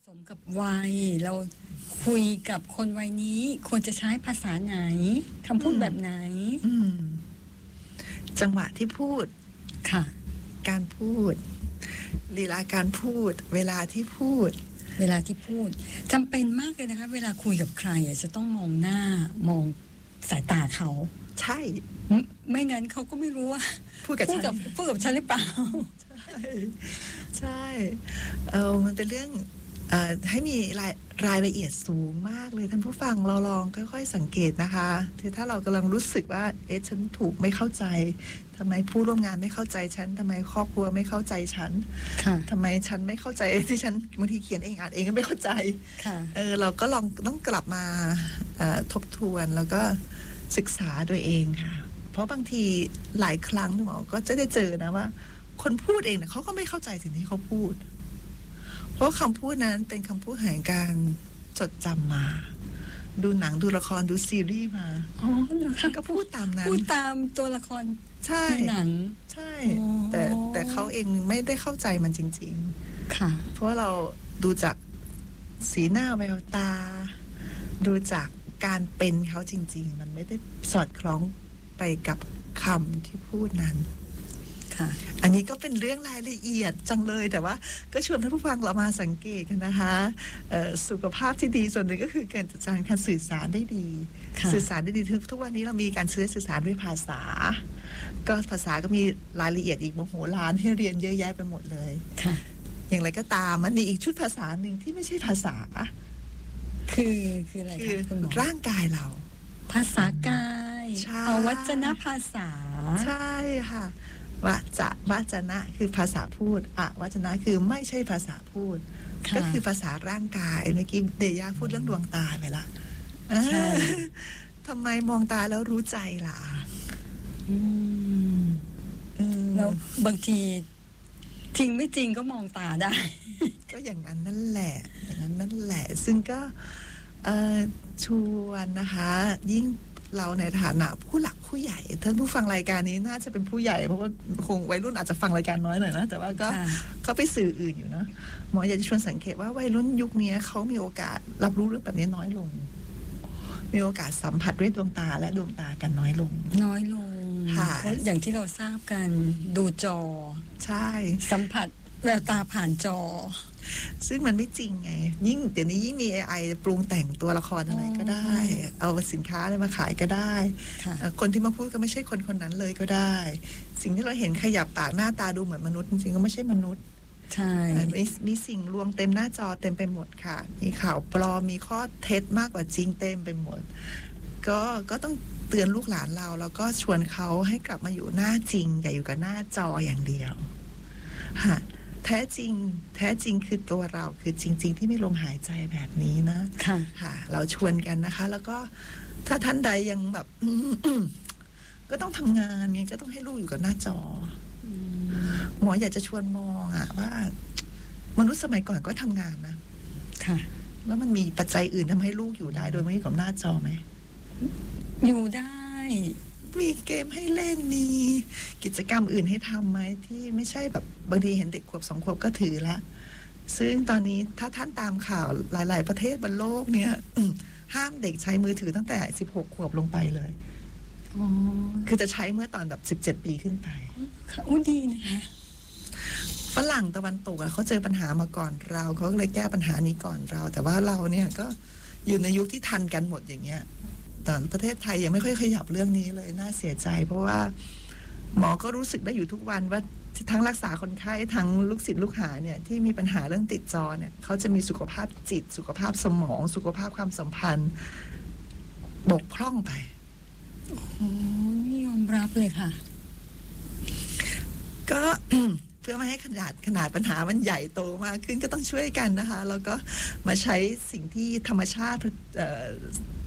สมกับวัยเราคุยกับคนวัยนี้ควรจะใช้ภาษาไหนคำพูดแบบไหนจังหวะที่พูดค่ะการพูดลีลาการพูดเวลาที่พูดจำเป็นมากเลยนะคะเวลาคุยกับใครจะต้องมองหน้ามองสายตาเขาใช่ไม่งั้นเขาก็ไม่รู้ว่าพูดกับฉันหรือเปล่าใช่มันเป็นเรื่องให้มีรายละเอียดสูงมากเลยท่านผู้ฟังเราลองค่อยๆสังเกตนะคะคือถ้าเรากำลังรู้สึกว่าฉันถูกไม่เข้าใจทำไมผู้ร่วมงานไม่เข้าใจฉันทำไมครอบครัวไม่เข้าใจฉันทำไมฉันไม่เข้าใจที่ฉันบางทีเขียนเองอ่านเองก็ไม่เข้าใจเราก็ลองต้องกลับมาทบทวนแล้วก็ศึกษาตัวเองค่ะเพราะบางทีหลายครั้งหมอก็จะได้เจอนะว่าคนพูดเองเนี่ยเขาก็ไม่เข้าใจสิ่งที่เขาพูดเพราะคำพูดนั้นเป็นคำพูดแห่งการจดจำมาดูหนังดูละครดูซีรีส์มาก็พูดตามนั้นพูดตามตัวละครใช่หนังใช่แต่เขาเองไม่ได้เข้าใจมันจริงๆค่ะเพราะเราดูจากสีหน้าแววตาดูจากการเป็นเขาจริงๆมันไม่ได้สอดคล้องไปกับคำที่พูดนั้นอันนี้ก็เป็นเรื่องรายละเอียดจังเลยแต่ว่าก็ชวนท่านผู้ฟังเรามาสังเกตกันนะคะสุขภาพที่ดีส่วนหนึ่งก็คือการจัดการสื่อสารได้ดีสื่อสารได้ดีทุกวันนี้เรามีการสื่อสารด้วยภาษาก็ภาษาก็มีรายละเอียดอีกมโหฬารให้เรียนเยอะแยะไปหมดเลยอย่างไรก็ตามมันมีอีกชุดภาษาหนึ่งที่ไม่ใช่ภาษาคืออะไรคะคุณหมอร่างกายเราภาษากายเอาวจนภาษาใช่ค่ะวจนะคือภาษาพูดวจนะคือไม่ใช่ภาษาพูดก็คือภาษาร่างกายเมื่อกี้เดย่าพูดเรื่องดวงตาไปละทำไมมองตาแล้วรู้ใจล่ะแล้วบางทีจริงไม่จริงก็มองตาได้ก็อย่างนั้นนั่นแหละซึ่งก็ชวนนะคะยิ่งเราในฐานะผู้หลักผู้ใหญ่ท่านผู้ฟังรายการนี้น่าจะเป็นผู้ใหญ่เพราะว่าคงวัยรุ่นอาจจะฟังรายการน้อยหน่อยนะแต่ว่าก็เขาไปสื่ออื่นอยู่นะหมออยากจะชวนสังเกตว่าวัยรุ่นยุคนี้เขามีโอกาสรับรู้เรื่องแบบนี้น้อยลงมีโอกาสสัมผัสด้วยดวงตาและดวงตากันน้อยลงค่ะอย่างที่เราทราบกันดูจอใช่สัมผัสแววตาผ่านจอซึ่งมันไม่จริงไงยิ่งเดี๋ยวนี้ยิ่งมี AI ปรุงแต่งตัวละครอะไรก็ได้เอาสินค้าอะไรมาขายก็ได้คนที่มาพูดก็ไม่ใช่คนนั้นเลยก็ได้สิ่งที่เราเห็นขยับปากหน้าตาดูเหมือนมนุษย์จริงๆก็ไม่ใช่มนุษย์ใช่มีสิ่งลวงเต็มหน้าจอเต็มไปหมดค่ะมีข่าวปลอมมีข้อเท็จมากกว่าจริงเต็มไปหมดก็ต้องเตือนลูกหลานเราแล้วก็ชวนเขาให้กลับมาอยู่หน้าจริงอย่าอยู่กับหน้าจออย่างเดียวค่ะแท้จริงคือตัวเราคือจริงๆที่มีลมหายใจแบบนี้นะค่ะเราชวนกันนะคะแล้วก็ถ้าท่านใดยังแบบก็ต้องทำงานไงก็ต้องให้ลูกอยู่กับหน้าจอหมออยากจะชวนมองว่ามนุษย์สมัยก่อนก็ทำงานนะค่ะแล้วมันมีปัจจัยอื่นทำให้ลูกอยู่ได้โดยไม่อยู่กับหน้าจอไหมอยู่ได้มีเกมให้เล่นมีกิจกรรมอื่นให้ทำไหมที่ไม่ใช่แบบบางทีเห็นเด็กขวบ2 ขวบก็ถือละซึ่งตอนนี้ถ้าท่านตามข่าวหลายๆประเทศบนโลกเนี่ยห้ามเด็กใช้มือถือตั้งแต่16 ขวบลงไปเลยคือจะใช้เมื่อตอนแบบ17 ปีขึ้นไปดีนะคะฝรั่งตะวันตกเขาเจอปัญหามาก่อนเราเขาเลยแก้ปัญหานี้ก่อนเราแต่ว่าเราเนี่ยก็อยู่ในยุคที่ทันกันหมดอย่างเงี้ยแต่ประเทศไทยยังไม่ค่อยขยับเรื่องนี้เลยน่าเสียใจเพราะว่าหมอก็รู้สึกได้อยู่ทุกวันว่าทั้งรักษาคนไข้ทั้งลูกศิษย์ลูกหาเนี่ยที่มีปัญหาเรื่องติดจอเนี่ยเขาจะมีสุขภาพจิตสุขภาพสมองสุขภาพความสัมพันธ์บกพร่องไปยอมรับเลยค่ะก็ เพื่อไม่ให้ขนาดปัญหามันใหญ่โตมากขึ้นก็ต้องช่วยกันนะคะแล้วก็มาใช้สิ่งที่ธรรมชาติ